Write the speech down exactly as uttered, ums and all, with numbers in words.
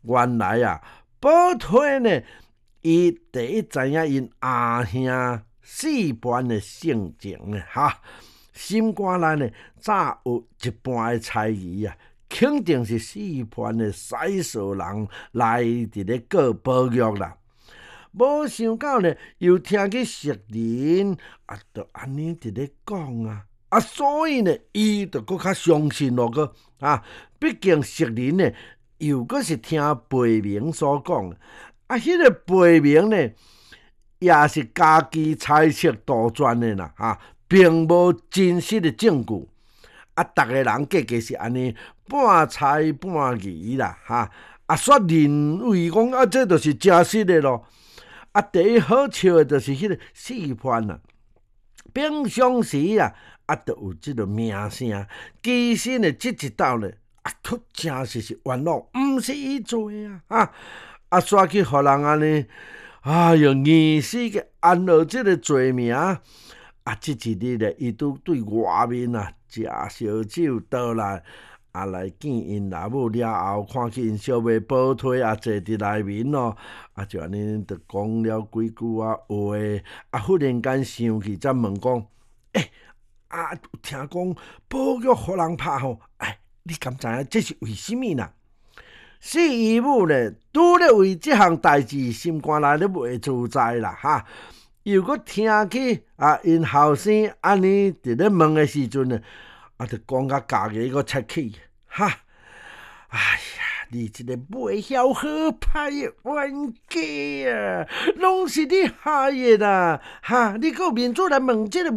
原来啊，宝推呢，伊第一知影因阿兄四班的性情呢，哈，心肝内呢早有一半的猜疑啊，肯定是四班的使手人来伫咧过保育啦。无想到呢，又听去熟人啊，就安尼伫咧讲啊，啊，所以呢，伊就搁较相信咯个啊。毕竟熟人呢，又搁是听辈明所讲，啊，迄、那个辈明呢，也是家己猜测杜撰的啦，啊，并无真实的证据。啊，逐个人个个是安尼半猜半疑啦，哈、啊，煞认为讲啊，这就是真实的咯。啊，第一好笑的就是迄个四番啊，平常时啊，啊，都有即个名声，其实呢，即一道呢，啊，确真实是冤枉，毋是伊做啊，啊，啊，煞去互人安尼，哎哟，硬死个安落即个罪名，啊，即一日呢，伊拄对外面啊，食烧酒倒来。啊，来见因老母了后，看去因小妹宝推啊，坐伫内面咯，啊，就安尼，就讲了几句啊话，啊，忽然间想起，才问讲，诶、欸，啊，有听讲保育互人拍吼，哎，你敢知影这是为什么呢？四姨母呢，拄咧为即项代志，心肝内咧袂自在啦，哈，又搁听去啊，因后生安尼伫咧问的时阵呢。啊，就讲甲家己个切气，哈！哎呀，你这个袂晓好歹的冤家啊，拢是你害的啦！哈，你搁面子来问这个